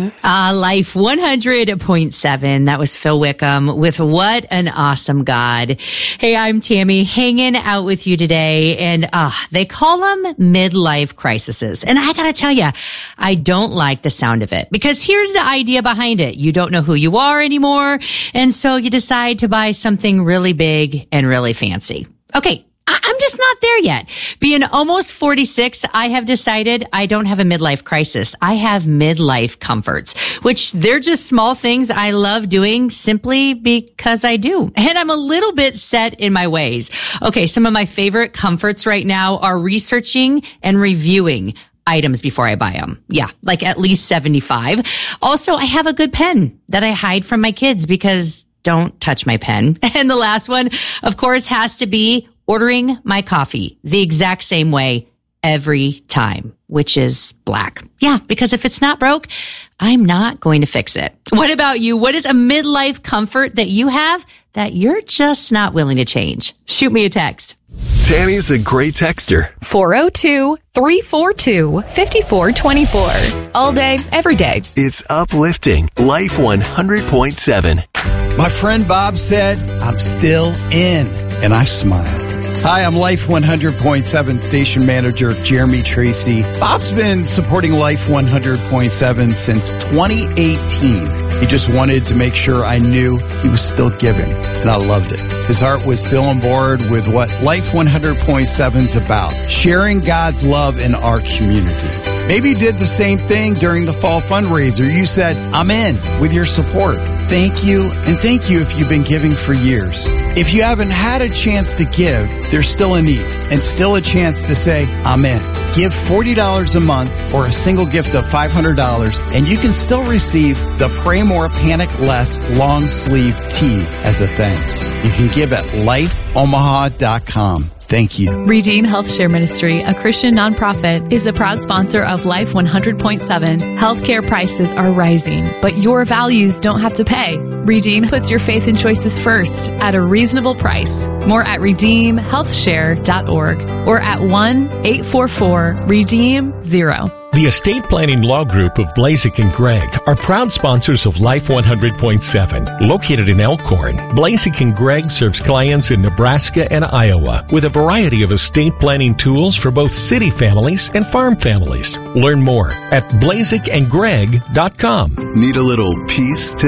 Life 100.7. That was Phil Wickham with What an Awesome God. Hey, I'm Tammy, hanging out with you today. And they call them midlife crises. And I gotta tell you, I don't like the sound of it. Because here's the idea behind it. You don't know who you are anymore. And so you decide to buy something really big and really fancy. Okay. I'm just not there yet. Being almost 46, I have decided I don't have a midlife crisis. I have midlife comforts, which they're just small things I love doing simply because I do. And I'm a little bit set in my ways. Okay, some of my favorite comforts right now are researching and reviewing items before I buy them. Yeah, like at least 75. Also, I have a good pen that I hide from my kids because don't touch my pen. And the last one, of course, has to be ordering my coffee the exact same way every time, which is black. Yeah, because if it's not broke, I'm not going to fix it. What about you? What is a midlife comfort that you have that you're just not willing to change? Shoot me a text. Tammy's a great texter. 402-342-5424. All day, every day. It's uplifting. Life 100.7. My friend Bob said, I'm still in. And I smiled. Hi, I'm Life 100.7 station manager Jeremy Tracy. Bob's been supporting Life 100.7 since 2018. He just wanted to make sure I knew he was still giving, and I loved it. His heart was still on board with what Life 100.7 is about, sharing God's love in our community. Maybe you did the same thing during the fall fundraiser. You said, I'm in with your support. Thank you, and thank you if you've been giving for years. If you haven't had a chance to give, there's still a need and still a chance to say, I'm in. Give $40 a month or a single gift of $500, and you can still receive the Pray More, Panic Less long sleeve tee as a thanks. You can give at lifeomaha.com. Thank you. Redeem Health Share Ministry, a Christian nonprofit, is a proud sponsor of Life 100.7. Healthcare prices are rising, but your values don't have to pay. Redeem puts your faith and choices first at a reasonable price. More at redeemhealthshare.org or at 1-844-REDEEM-0. The Estate Planning Law Group of Blazek and Gregg are proud sponsors of Life 100.7. Located in Elkhorn, Blazek and Gregg serves clients in Nebraska and Iowa with a variety of estate planning tools for both city families and farm families. Learn more at blazekandgregg.com. Need a little peace today?